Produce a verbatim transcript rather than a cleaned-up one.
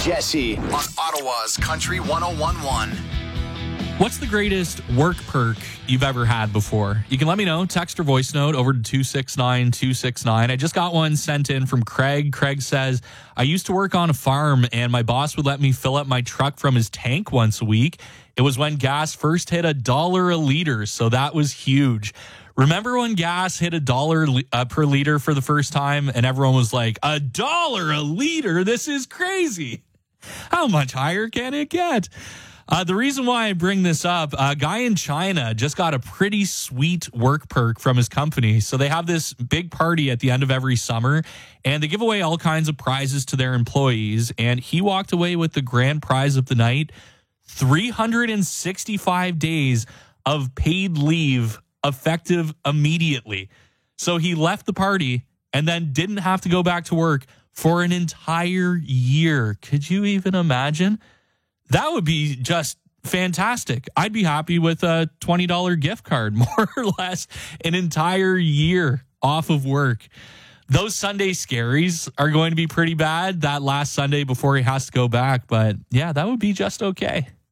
Jesse on Ottawa's Country one oh one point one. What's the greatest work perk you've ever had before? You can let me know. Text or voice note over to two six nine two six nine. I just got one sent in from Craig. Craig says, I used to work on a farm and my boss would let me fill up my truck from his tank once a week. It was when gas first hit a dollar a liter, so that was huge. Remember when gas hit a dollar uh, per liter for the first time and everyone was like, a dollar a liter? This is crazy. How much higher can it get? Uh, the reason why I bring this up, a guy in China just got a pretty sweet work perk from his company. So they have this big party at the end of every summer, and they give away all kinds of prizes to their employees. And he walked away with the grand prize of the night, three hundred sixty-five days of paid leave effective immediately. So he left the party and then didn't have to go back to work for an entire year. Could you even imagine? That would be just fantastic. I'd be happy with a twenty dollars gift card, more or less, an entire year off of work. Those Sunday scaries are going to be pretty bad that last Sunday before he has to go back. But yeah, that would be just okay.